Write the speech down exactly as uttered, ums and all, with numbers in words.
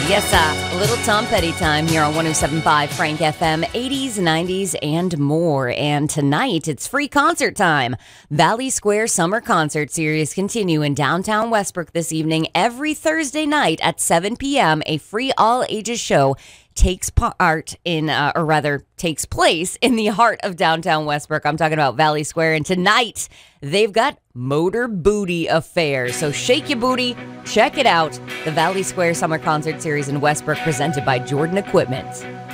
Yes, uh, a little Tom Petty time here on one oh seven point five Frank F M, eighties, nineties, and more. And tonight, it's free concert time. Valley Square Summer Concert Series continue in downtown Westbrook this evening. Every Thursday night at seven p.m., a free all-ages show takes part in, uh, or rather, takes place in the heart of downtown Westbrook. I'm talking about Valley Square, and tonight they've got Motor Booty Affair. So shake your booty, check it out. The Valley Square Summer Concert Series in Westbrook, presented by Jordan Equipment.